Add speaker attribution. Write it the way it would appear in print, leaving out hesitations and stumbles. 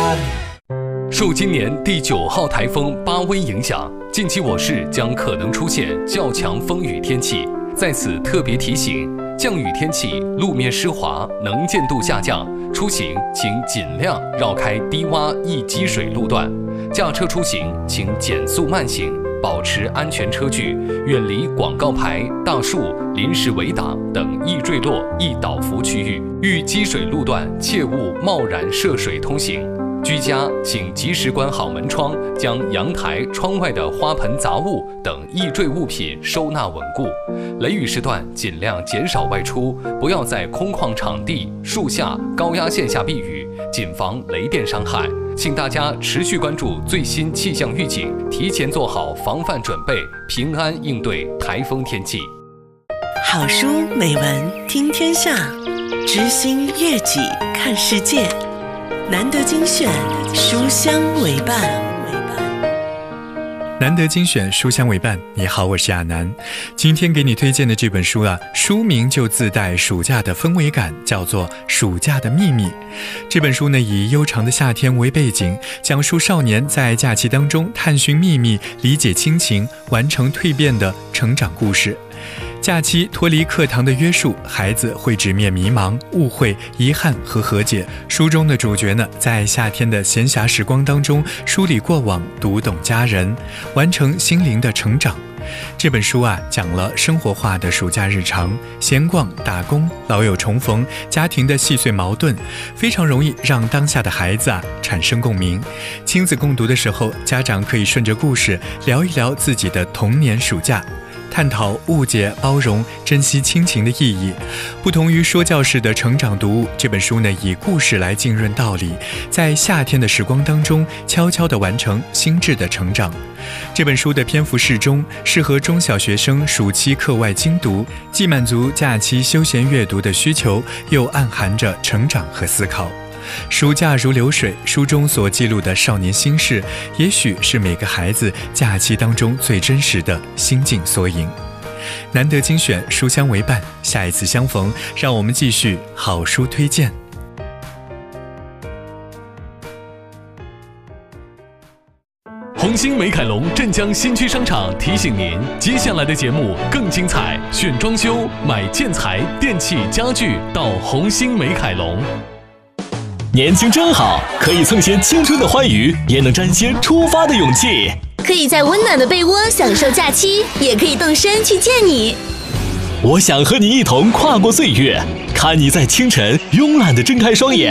Speaker 1: 受今年第9号台风巴威影响，近期我市将可能出现较强风雨天气。在此特别提醒，降雨天气路面湿滑，能见度下降，出行请尽量绕开低洼易积水路段。驾车出行请减速慢行，保持安全车距，远离广告牌、大树、临时围挡等易坠落、易倒伏区域。遇积水路段，切勿贸然涉水通行。居家请及时关好门窗，将阳台、窗外的花盆、杂物等易坠物品收纳稳固。雷雨时段尽量减少外出，不要在空旷场地、树下、高压线下避雨，谨防雷电伤害。请大家持续关注最新气象预警，提前做好防范准备，平安应对台风天气。
Speaker 2: 好书美文听天下，知心悦己看世界。难得精选，书香为伴。
Speaker 3: 难得精选，书香为伴。你好，我是亚楠。今天给你推荐的这本书书名就自带暑假的氛围感，叫做《暑假的秘密》。这本书呢，以悠长的夏天为背景，讲述少年在假期当中探寻秘密、理解亲情、完成蜕变的成长故事。假期脱离课堂的约束，孩子会直面迷茫、误会、遗憾和和解。书中的主角呢，在夏天的闲暇时光当中梳理过往，读懂家人，完成心灵的成长。这本书讲了生活化的暑假日常，闲逛、打工、老友重逢、家庭的细碎矛盾，非常容易让当下的孩子产生共鸣。亲子共读的时候，家长可以顺着故事聊一聊自己的童年暑假，探讨误解、包容、珍惜亲情的意义。不同于说教式的成长读物，这本书呢，以故事来浸润道理，在夏天的时光当中悄悄地完成心智的成长。这本书的篇幅适中，适合中小学生暑期课外精读，既满足假期休闲阅读的需求，又暗含着成长和思考。暑假如流水，书中所记录的少年心事，也许是每个孩子假期当中最真实的心境缩影。难得精选，书香为伴，下一次相逢，让我们继续好书推荐。
Speaker 1: 红星美凯龙镇江新区商场提醒您，接下来的节目更精彩，选装修、买建材、电器、家具到红星美凯龙。
Speaker 4: 年轻真好，可以蹭些青春的欢愉，也能沾些出发的勇气。
Speaker 5: 可以在温暖的被窝享受假期，也可以动身去见你。
Speaker 4: 我想和你一同跨过岁月，看你在清晨慵懒地睁开双眼。